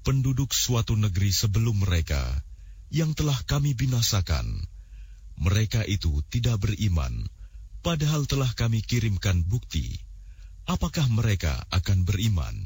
penduduk suatu negeri sebelum mereka yang telah kami binasakan, mereka itu tidak beriman, padahal telah kami kirimkan bukti, apakah mereka akan beriman?